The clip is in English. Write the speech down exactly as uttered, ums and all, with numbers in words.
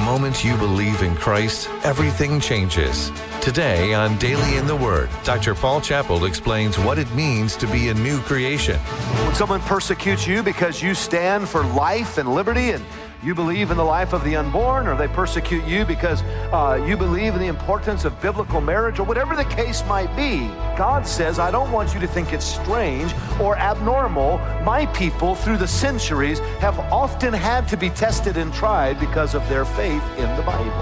moment you believe in Christ, everything changes. Today on Daily in the Word, Doctor Paul Chappell explains what it means to be a new creation. When someone persecutes you because you stand for life and liberty and you believe in the life of the unborn, or they persecute you because uh, you believe in the importance of biblical marriage, or whatever the case might be, God says, I don't want you to think it's strange or abnormal. My people, through the centuries, have often had to be tested and tried because of their faith in the Bible.